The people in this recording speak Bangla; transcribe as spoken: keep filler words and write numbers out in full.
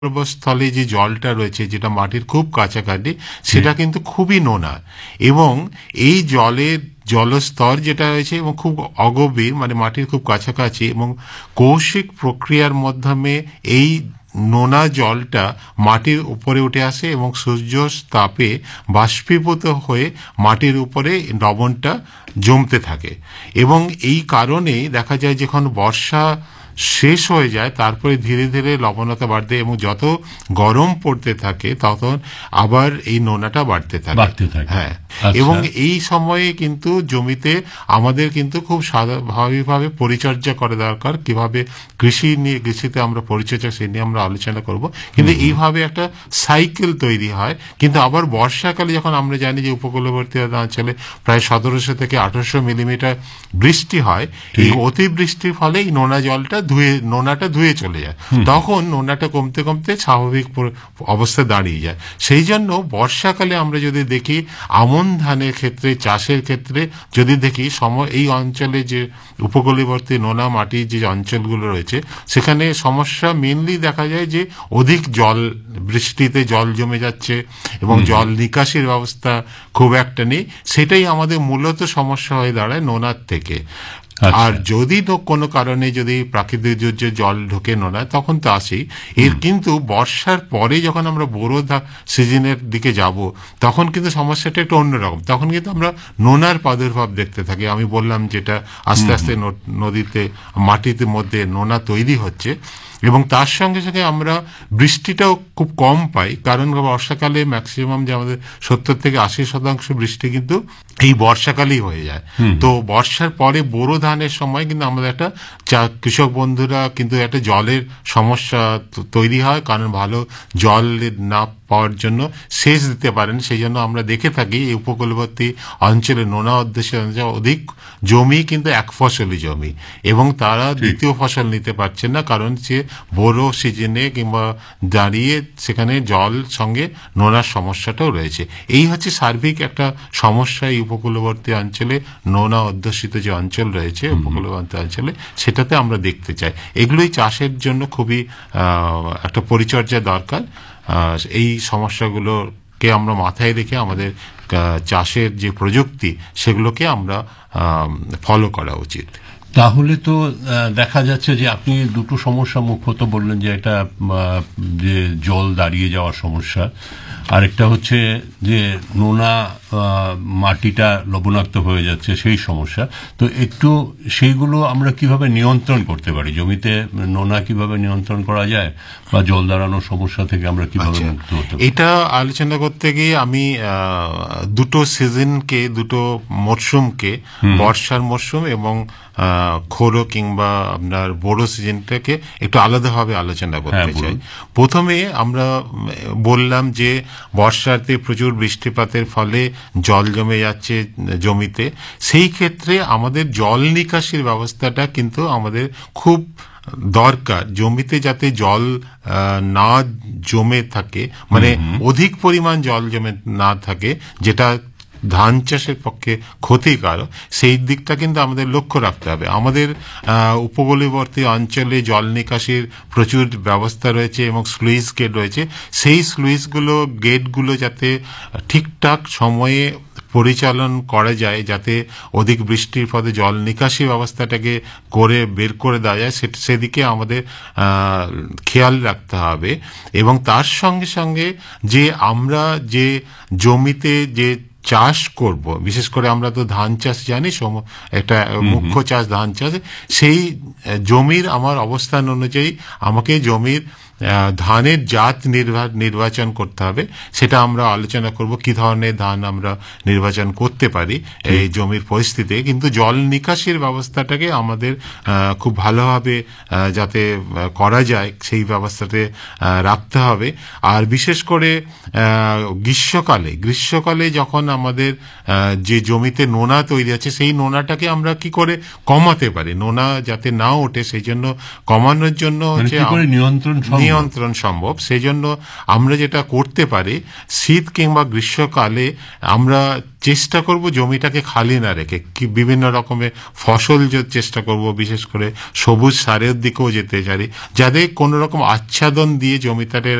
স্থলে যে জলটা রয়েছে, যেটা মাটির খুব কাছাকাছি, সেটা কিন্তু খুবই নোনা, এবং এই জলের জলস্তর যেটা রয়েছে এবং খুব অগভীর, মানে মাটির খুব কাছাকাছি, এবং কৌশিক প্রক্রিয়ার মাধ্যমে এই নোনা জলটা মাটির উপরে উঠে আসে এবং সূর্য তাপে বাষ্পীভূত হয়ে মাটির উপরে লবণটা জমতে থাকে। এবং এই কারণেই দেখা যায় যখন বর্ষা শেষ হয়ে যায় তারপরে ধীরে ধীরে লবণতা বাড়তে, এবং যত গরম পড়তে থাকে তখন আবার এই নোনাটা বাড়তে থাকে। হ্যাঁ, এবং এই সময়ে কিন্তু জমিতে আমাদের কিন্তু খুব স্বাভাবিকভাবে পরিচর্যা করা দরকার। কিভাবে কৃষি নিয়ে, কৃষিতে আমরা পরিচর্যা, সে নিয়ে আমরা আলোচনা করব। কিন্তু এইভাবে একটা সাইকেল তৈরি হয়। কিন্তু আবার বর্ষাকালে যখন আমরা জানি যে উপকূলবর্তী অঞ্চলে প্রায় সতেরোশো থেকে আঠারোশো মিলিমিটার বৃষ্টি হয়, এই অতিবৃষ্টির ফলে এই নোনা জলটা ধুয়ে নোনাটা ধুয়ে চলে যায়, তখন নোনাটা কমতে কমতে স্বাভাবিক অবস্থায় দাঁড়িয়ে যায়। সেই জন্য বর্ষাকালে আমরা যদি দেখি আমন ধানের ক্ষেত্রে, চাষের ক্ষেত্রে যদি দেখি, সময় এই অঞ্চলে যে উপকূলবর্তী নোনা মাটির যে অঞ্চলগুলো রয়েছে সেখানে সমস্যা মেনলি দেখা যায় যে অধিক জল, বৃষ্টিতে জল জমে যাচ্ছে এবং জল নিকাশির ব্যবস্থা খুব একটা নেই। সেটাই আমাদের মূলত সমস্যা হয়ে দাঁড়ায় নোনার থেকে। আর যদি তো কোনো কারণে যদি প্রাকৃতিক দুর্যোগে জল ঢোকে নোনা, তখন তো আসেই। এর কিন্তু বর্ষার পরে যখন আমরা বোরো সিজনের দিকে যাব, তখন কিন্তু সমস্যাটা একটু অন্যরকম। তখন কিন্তু আমরা নোনার প্রাদুর্ভাব দেখতে থাকি। আমি বললাম যেটা আস্তে আস্তে নদীতে, মাটিতে মধ্যে নোনা তৈরি হচ্ছে, এবং তার সঙ্গে সঙ্গে আমরা বৃষ্টিটাও খুব কম পাই। কারণ বর্ষাকালে ম্যাক্সিমাম যে আমাদের সত্তর থেকে আশি শতাংশ বৃষ্টি কিন্তু এই বর্ষাকালেই হয়ে যায়। তো বর্ষার পরে বোরো ধানের সময় কিন্তু আমাদের একটা কৃষক বন্ধুরা কিন্তু একটা জলের সমস্যা তৈরি হয়, কারণ ভালো জল না পাওয়ার জন্য সেচ দিতে পারেন। সেই জন্য আমরা দেখে থাকি এই উপকূলবর্তী অঞ্চলে, নোনা অধ্যুষিত অঞ্চলে অধিক জমি কিন্তু এক ফসলি জমি, এবং তারা দ্বিতীয় ফসল নিতে পারছেন না, কারণ সে বোরো সিজনে কিংবা দাঁড়িয়ে সেখানে জল সঙ্গে নোনার সমস্যাটাও রয়েছে। এই হচ্ছে সার্বিক একটা সমস্যা এই উপকূলবর্তী অঞ্চলে, নোনা অধ্যুষিত যে অঞ্চল রয়েছে উপকূলবর্তী অঞ্চলে, সেটাতে আমরা দেখতে চাই। এগুলোই চাষের জন্য খুবই একটা পরিচর্যা দরকার। এই সমস্যাগুলোকে আমরা মাথায় রেখে আমাদের চাষের যে প্রযুক্তি, সেগুলোকে আমরা ফলো করা উচিত। তাহলে তো দেখা যাচ্ছে যে আপনি দুটো সমস্যা মুখ্যত বললেন, যে একটা যে জল দাঁড়িয়ে যাওয়ার সমস্যা, আরেকটা হচ্ছে যে নোনা মাটিটা লবণাক্ত হয়ে যাচ্ছে সেই সমস্যা। তো একটু সেইগুলো আমরা কিভাবে নিয়ন্ত্রণ করতে পারি? জমিতে নোনা কিভাবে নিয়ন্ত্রণ করা যায়, বা জল দাঁড়ানোর সমস্যা থেকে আমরা কিভাবে মুক্ত হতে পারি? এটা আলোচনা করতে গিয়ে আমি দুটো সিজনকে, দুটো মরশুমকে, বর্ষার মরশুম এবং খোরো কিংবা আপনার বোরো সিজনটাকে একটু আলাদাভাবে আলোচনা করতে চাই। প্রথমে আমরা বললাম যে বর্ষাতে প্রচুর বৃষ্টিপাতের ফলে জল জমে যাচ্ছে জমিতে। সেই ক্ষেত্রে আমাদের জল নিকাশির ব্যবস্থাটা কিন্তু আমাদের খুব দরকার, জমিতে যাতে জল না জমে থাকে, মানে অধিক পরিমাণ জল জমে না থাকে, যেটা ধান চাষের পক্ষে ক্ষতিকারক। সেই দিকটা কিন্তু আমাদের লক্ষ্য রাখতে হবে। আমাদের উপকূলবর্তী অঞ্চলে জল নিকাশির প্রচুর ব্যবস্থা রয়েছে এবং স্লুইস গেট রয়েছে। সেই স্লুইসগুলো, গেটগুলো যাতে ঠিকঠাক সময়ে পরিচালন করা যায়, যাতে অধিক বৃষ্টির ফলে জল নিকাশি ব্যবস্থাটাকে করে বের করে দেওয়া যায়, সেদিকে আমাদের খেয়াল রাখতে হবে। এবং তার সঙ্গে সঙ্গে যে আমরা যে জমিতে যে চাষ করব, বিশেষ করে আমরা তো ধান চাষ জানি, একটা মুখ্য চাষ ধান চাষ, সেই জমির আমার অবস্থান অনুযায়ী আমাকে জমির ধানের জাত নির্বাচন করতে হবে। সেটা আমরা আলোচনা করব, কি ধরনের ধান আমরা নির্বাচন করতে পারি এই জমির পরিস্থিতিতে। কিন্তু জল নিকাশির ব্যবস্থাটাকে আমাদের খুব ভালোভাবে যাতে করা যায় সেই ব্যবস্থাতে রাখতে হবে। আর বিশেষ করে গ্রীষ্মকালে গ্রীষ্মকালে যখন আমাদের যে জমিতে নোনা তৈরি আছে, সেই নোনাটাকে আমরা কি করে কমাতে পারি, নোনা যাতে না ওঠে, সেই জন্য কমানোর জন্য হচ্ছে নিয়ন্ত্রণ নিয়ন্ত্রণ সম্ভব। সেই জন্য আমরা যেটা করতে পারি, শীত কিংবা গ্রীষ্মকালে আমরা চেষ্টা করব জমিটাকে খালি না রেখে কি বিভিন্ন রকমের ফসল চেষ্টা করব, বিশেষ করে সবুজ সারের দিকেও যেতে পারি, যাতে কোনো রকম আচ্ছাদন দিয়ে জমিটাকে